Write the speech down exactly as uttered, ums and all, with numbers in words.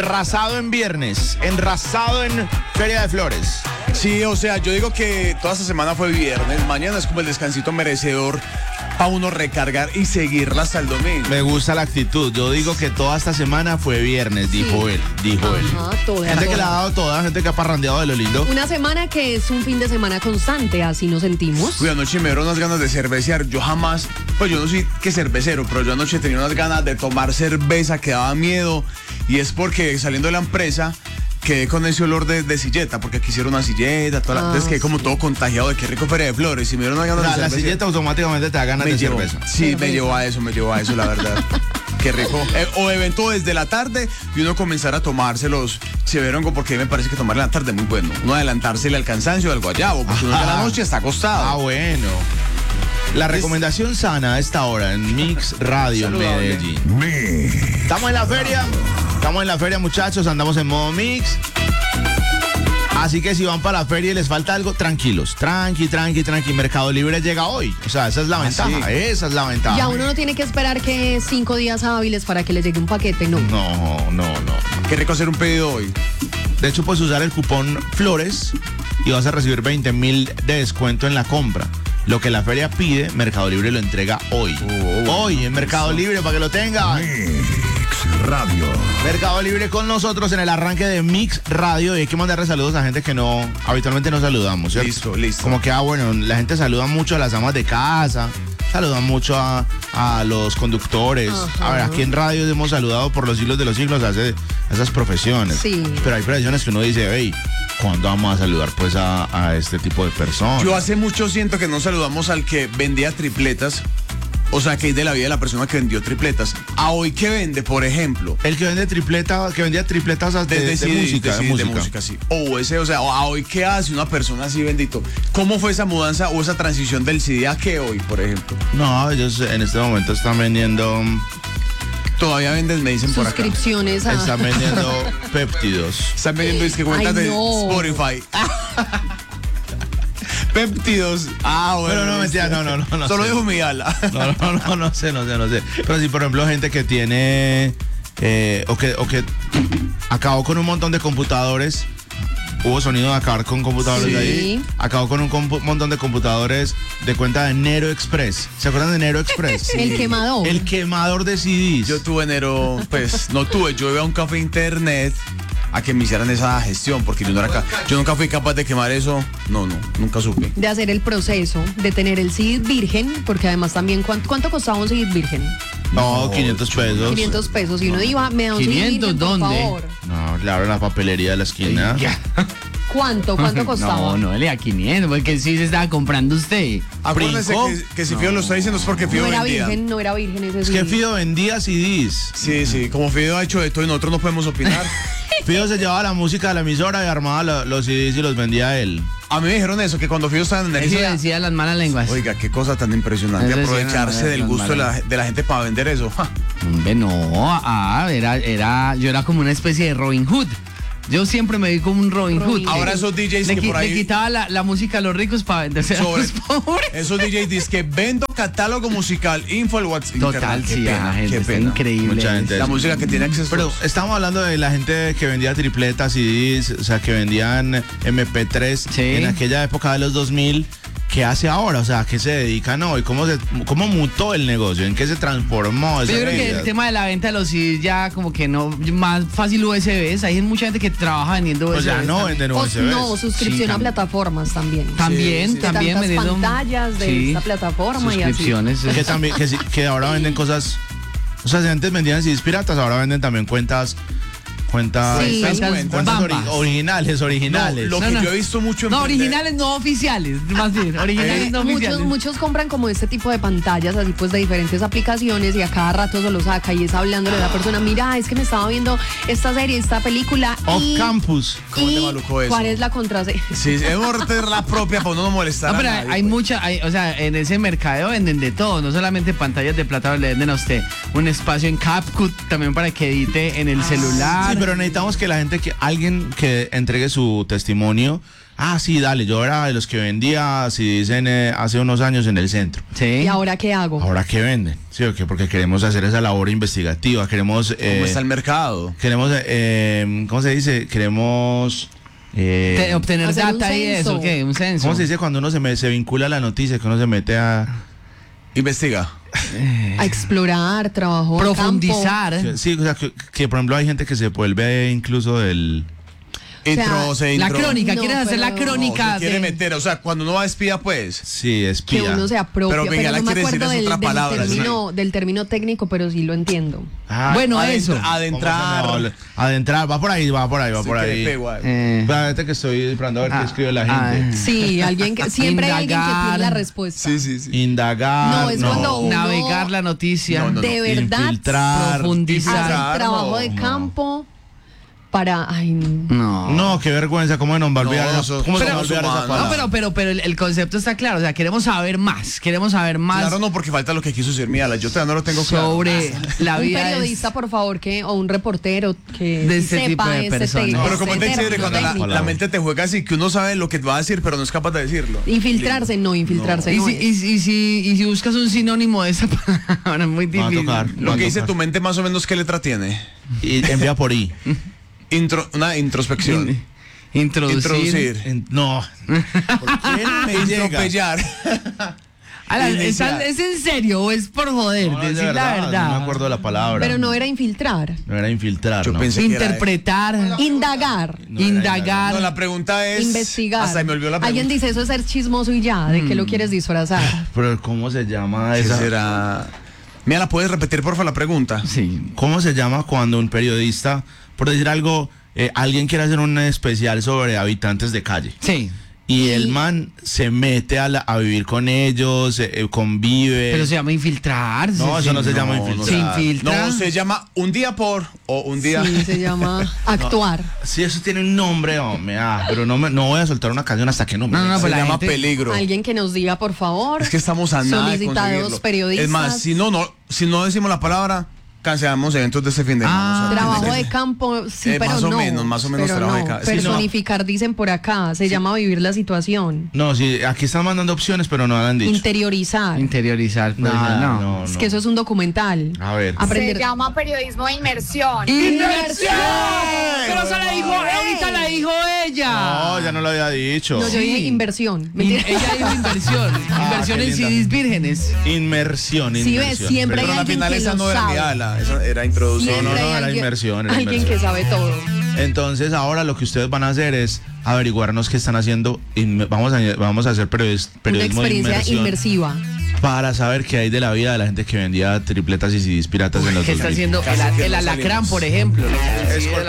Enrasado en viernes, enrasado en Feria de Flores. Sí, o sea, yo digo que toda esta semana fue viernes, mañana es como el descansito merecedor para uno recargar y seguirla hasta el domingo. Me gusta la actitud. Yo digo que toda esta semana fue viernes, dijo Sí. él, dijo Ajá, él. toda, Gente que toda. la ha dado toda, gente que ha parrandeado de lo lindo. Una semana que es un fin de semana constante, así nos sentimos. Uy, anoche me dieron unas ganas de cervecear. Yo jamás, pues yo no soy que cervecero, pero yo anoche tenía unas ganas de tomar cerveza que daba miedo. Y es porque saliendo de la empresa quedé con ese olor de, de silleta, porque aquí hicieron una silleta, toda la, Ah, entonces quedé como sí. todo contagiado de qué rico Feria de Flores. Y me dieron unas ganas La, de la cerveza. silleta automáticamente te da ganas me de llevó, cerveza. Sí, me Cerveza. llevó a eso, me llevó a eso, la verdad. Qué rico. Eh, o evento desde la tarde y uno comenzar a tomárselos. Se vieron porque me parece que tomar en la tarde es muy bueno. Uno adelantársele al cansancio, al guayabo, porque uno ya Ajá. la noche está acostado. Ah, bueno. La recomendación sana a esta hora en Mix Radio Saludable. Medellín. Estamos en la feria, estamos en la feria, muchachos, andamos en modo Mix. Así que si van para la feria y les falta algo, tranquilos, tranqui, tranqui, tranqui. Mercado Libre llega hoy. O sea, esa es la Ah, ventaja, sí. esa es la ventaja. Ya uno no tiene que esperar que cinco días hábiles para que le llegue un paquete, no. No, no, no. Qué rico hacer un pedido hoy. De hecho, puedes usar el cupón Flores y vas a recibir veinte mil de descuento en la compra. Lo que la feria pide, Mercado Libre lo entrega hoy. Oh, hoy en Mercado Libre para que lo tengan. Mix Radio. Mercado Libre con nosotros en el arranque de Mix Radio. Y hay que mandarle saludos a gente que no, habitualmente no saludamos, ¿cierto? Listo, listo. Como que, ah, bueno, la gente saluda mucho a las amas de casa, saludan mucho a, a los conductores. Ajá. A ver, aquí en radio hemos saludado por los siglos de los siglos a, ese- a esas profesiones. Sí. Pero hay profesiones que uno dice, hey, ¿cuándo vamos a saludar pues a, a este tipo de personas? Yo hace mucho siento que no saludamos al que vendía tripletas. O sea, que es de la vida de la persona que vendió tripletas. A hoy que vende, por ejemplo. El que vende tripleta, que vendía tripletas de, Desde de C D, música, de, C D, de de música. música, sí. O ese, o sea, a hoy qué hace una persona así, bendito. ¿Cómo fue esa mudanza o esa transición del C D a qué hoy, por ejemplo? No, ellos en este momento están vendiendo, Todavía venden, me dicen por acá. Suscripciones a... están vendiendo péptidos. Están vendiendo disque cuentas Ay, de no. Spotify. Péptidos. Ah, bueno. Pero no, listo. mentira, no, no, no, no Solo sé. dijo mi ala. No, no, no, no sé, no sé, no sé. Pero sí, por ejemplo, gente que tiene eh, o que o que acabó con un montón de computadores. Hubo sonido de acabar con computadores Sí. de ahí. Acabó con un compu- montón de computadores de cuenta de Nero Express. ¿Se acuerdan de Nero Express? El quemador. El quemador de C Ds. Yo tuve enero, pues no tuve, yo iba a un café internet a que me hicieran esa gestión, porque yo no era ca- yo nunca fui capaz de quemar eso. No, no, nunca supe. De hacer el proceso, de tener el C D virgen, porque además también, ¿cuánto, cuánto costaba un C D virgen? No, quinientos pesos. quinientos pesos. Y uno iba, me da un C D ¿quinientos virgen, por dónde? favor. No, claro, en la papelería de la esquina. Ya. ¿Cuánto? ¿Cuánto costaba? No, no, le a quinientos, porque sí se estaba comprando usted. Acuérdense ¿Brincó? que, que si Fido lo está diciendo es porque Fido No era vendía. virgen, no era virgen ese Es C que D. Fido vendía C Ds. Sí, sí, como Fido ha hecho de todo y nosotros no podemos opinar. Fido se llevaba la música de la emisora y armaba lo- los C Ds y los vendía él. A mí me dijeron eso, que cuando Fido estaba en Eso energía. decían las malas lenguas. Oiga, qué cosa tan impresionante Eso decían aprovecharse las- del las gusto de la, malas. de la gente para vender eso. Ja. Hombre, no, ah, era, era, yo era como una especie de Robin Hood. Yo siempre me vi como un Robin Hood. Robin Hood. Ahora esos D Js le, que qui- por ahí- le quitaba la, la música a los ricos para venderse a Sobre- los pobres. Esos D Js dicen que vendo catálogo musical, info al WhatsApp. Total, internet. Qué sí, pena, la gente qué está pena. increíble. Mucha gente. La música que tiene acceso. Pero estamos hablando de la gente que vendía tripletas, C Ds, o sea, que vendían M P tres Sí. en aquella época de los dos mil. ¿Qué hace ahora? O sea, ¿a qué se dedican hoy? ¿Cómo, se, ¿Cómo mutó el negocio? ¿En qué se transformó? esa Yo creo que actividad? el tema de la venta de los C Ds ya como que no, más fácil U S Bs. Hay mucha gente que trabaja vendiendo U S O Bs. sea, no también. venden O- U S Bs. no, suscripción Sí, a tam- plataformas también. También, Sí, sí. también Tantas vendiendo pantallas de esta plataforma y así. suscripciones. Que, también, que, sí- que ahora venden cosas. O sea, si antes vendían C Ds piratas, ahora venden también cuentas. Cuentas, Sí. cuentas, Cuentas cuentas ori- bambas. originales, No, originales. lo No, que no. yo he visto mucho en No, vender- originales no oficiales, más bien, originales Eh, no muchos, oficiales. muchos compran como este tipo de pantallas así pues de diferentes aplicaciones y a cada rato se lo saca y es hablándole a la persona, mira, es que me estaba viendo esta serie, esta película Off y, campus. ¿Cómo te y malucó eso? ¿cuál es la contraseña? Sí, es mejor tener la propia para uno no molestar No, pero a hay, nadie, hay pues. mucha, hay- o sea, en ese mercadeo venden de todo, no solamente pantallas de plata, le venden a usted un espacio en CapCut también para que edite en el celular. Sí, pero necesitamos que la gente, que alguien que entregue su testimonio. Ah, sí, dale, yo era de los que vendía, si dicen, eh, hace unos años en el centro. Sí. ¿Y ahora qué hago? Ahora, ¿qué venden? Sí, ¿o qué? Porque queremos hacer esa labor investigativa, queremos... eh, ¿Cómo está el mercado? Queremos, eh, ¿cómo se dice? Queremos... eh, Te- obtener Hacer un data y censo. eso, ¿qué? Un censo. ¿Cómo se dice cuando uno se, me- se vincula a la noticia, que uno se mete a... Investiga. A explorar, trabajo de Profundizar. campo. Sí, o sea, que, que, por ejemplo hay gente que se vuelve incluso del... Intro, se La intro. crónica, No, ¿quieres hacer la pero- crónica? No, se quiere de- meter, o sea, cuando uno va a espía, pues. Sí, Que espía. uno se apropia, Pero pero, Miguel, no me quiere decir acuerdo es del, otra del palabra, término, del término técnico, pero sí lo entiendo. Ah, Bueno, Adent- eso. Adentrar. ¿cómo se me va? Adentrar, va por ahí, va por ahí, va Sí, por que le ahí. pego a- Eh, Espérate que estoy esperando a ver Ah, qué escribe la ah, gente. Sí, alguien que siempre hay alguien que tiene Indagar. la respuesta. Sí, sí, sí. Indagar. No, es cuando uno- navegar la noticia. No, no, no. De verdad, Infiltrar. Profundizar. hacer Infiltrar, trabajo no, de no. campo para... Ay, No. No, qué vergüenza, ¿cómo se nos va a olvidar, No, esa- eso- ¿cómo se pero- nos va a olvidar esa No, palabra? No, pero, pero, pero el, el concepto está claro. O sea, queremos saber más. Queremos saber más Claro, no, porque falta lo que quiso decir Miala. Yo todavía no lo tengo claro. sobre la un vida. periodista, por favor, que o un reportero que De sí este tipo sepa de este personas. te- No, Pero como este te chévere término cuando la, técnico. la mente te juega así, que uno sabe lo que va a decir, pero no es capaz de decirlo. Infiltrarse, no, infiltrarse Y no si, es. y, si- y si, y si buscas un sinónimo de esa palabra, es muy Va a difícil. tocar. Lo Va a que dice tocar. tu mente más o menos, ¿qué letra tiene? Y envía por I. Intro, una introspección. Introducir. Introducir. En- no. ¿Por qué no me llega? Intropellar. A la- Iniciar. ¿es, ¿Es en serio o es por joder? No, es de Decir la verdad. No me acuerdo de la palabra. Pero no era infiltrar. No era infiltrar. Yo no. pensé que era- Interpretar. Indagar. No era indagar. No, la pregunta es. Investigar. Hasta me olvidó la pregunta. Alguien dice eso es ser chismoso y ya, ¿de qué lo quieres disfrazar? Pero ¿cómo se llama ¿Qué esa? será? Mira, ¿la puedes repetir, por favor, la pregunta? Sí. ¿Cómo se llama cuando un periodista, por decir algo, eh, alguien quiere hacer un especial sobre habitantes de calle? Sí. Y el man se mete a, la- a vivir con ellos, eh, eh, convive. Pero se llama infiltrar. No, eso no se llama No, infiltrar. Se infiltra. No, se llama un día por o un día. Sí, se llama actuar. Sí, eso tiene un nombre, hombre. Ah, pero no, me, no voy a soltar una canción hasta que no me No, no, diga. se pues la llama gente- peligro. Alguien que nos diga, por favor. Es que estamos a nada de Solicitados conseguirlo. periodistas. Es más, si no, no, si no decimos la palabra, cancelamos eventos de este fin de Ah, semana. O sea, Trabajo tiene de que- campo, sí, Eh, pero más o no. menos, más o menos pero trabajo de no. campo. Sí, no. Personificar, dicen por acá, se llama vivir la situación. No, sí, aquí están mandando opciones, pero no la han dicho. Interiorizar. Interiorizar. pues, Nada, no. no, Es no. que eso es un documental. A ver. Aprender. Se llama periodismo de inmersión. ¡Inmersión! Pero se la dijo, ahorita la dijo ella. No, ya no lo había dicho. No, yo dije Sí. inversión. In- Mentira. ella dijo inversión. Ah, inversión qué en linda. C Ds vírgenes. Inmersión, Sí, ves, inmersión. siempre Pero hay la alguien final que esa lo no era sabe. Miala, esa era introducción. Siempre no, no, hay era alguien- inmersión, era Alguien inmersión. que sabe todo. Entonces ahora lo que ustedes van a hacer es averiguarnos qué están haciendo. Inme- Vamos a, vamos a hacer periodis- Una periodismo de experiencia inmersión inmersiva. para saber qué hay de la vida de la gente que vendía tripletas y C Ds piratas en los ¿Qué está dos mil. haciendo el, el alacrán, por ejemplo? Es Sí, por el